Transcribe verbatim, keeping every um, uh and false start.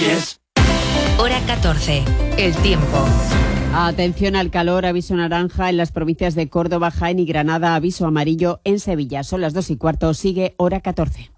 sonríes. Hora catorce. El tiempo. Atención al calor, aviso naranja en las provincias de Córdoba, Jaén y Granada, aviso amarillo en Sevilla. Son las dos y cuarto, sigue Hora catorce.